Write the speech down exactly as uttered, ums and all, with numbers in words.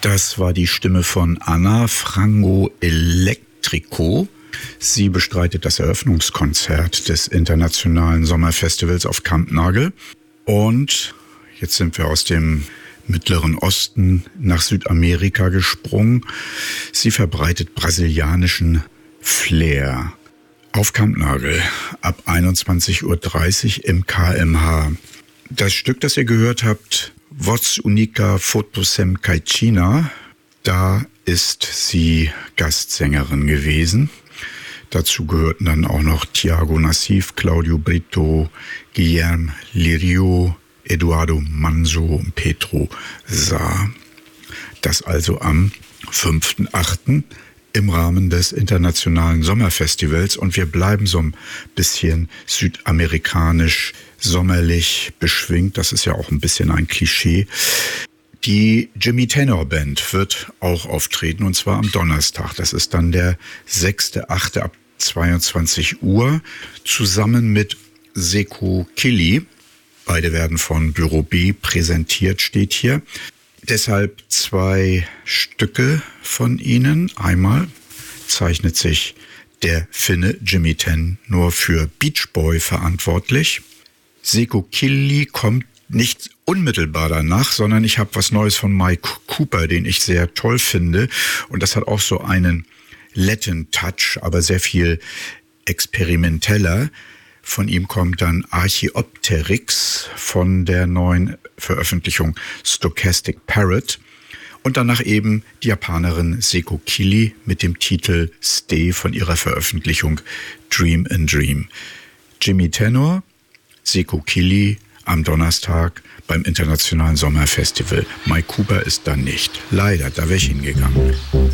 Das war die Stimme von Anna Frango Electrico. Sie bestreitet das Eröffnungskonzert des Internationalen Sommerfestivals auf Kampnagel. Und jetzt sind wir aus dem Mittleren Osten nach Südamerika gesprungen. Sie verbreitet brasilianischen Flair. Auf Kampnagel ab einundzwanzig Uhr dreißig im K M H. Das Stück, das ihr gehört habt, Voz Unica Fotosem Caicina, da ist sie Gastsängerin gewesen. Dazu gehörten dann auch noch Thiago Nassif, Claudio Brito, Guilherme Lirio, Eduardo Manso und Pedro Saar. Das also am fünften achten im Rahmen des Internationalen Sommerfestivals. Und wir bleiben so ein bisschen südamerikanisch sommerlich beschwingt. Das ist ja auch ein bisschen ein Klischee. Die Jimmy Tenor Band wird auch auftreten, und zwar am Donnerstag. Das ist dann der sechster achte ab zweiundzwanzig Uhr, zusammen mit Seko Kili. Beide werden von Büro B präsentiert, steht hier. Deshalb zwei Stücke von ihnen. Einmal zeichnet sich der Finne Jimmy Tenor für Beach Boy verantwortlich. Seko Kili kommt nicht unmittelbar danach, sondern ich habe was Neues von Mike Cooper, den ich sehr toll finde. Und das hat auch so einen Latin Touch, aber sehr viel experimenteller. Von ihm kommt dann Archaeopteryx von der neuen Veröffentlichung Stochastic Parrot. Und danach eben die Japanerin Seko Kili mit dem Titel Stay von ihrer Veröffentlichung Dream in Dream. Jimmy Tenor, Seko Kili am Donnerstag beim Internationalen Sommerfestival. Mike Cooper ist da nicht. Leider, da wäre ich hingegangen.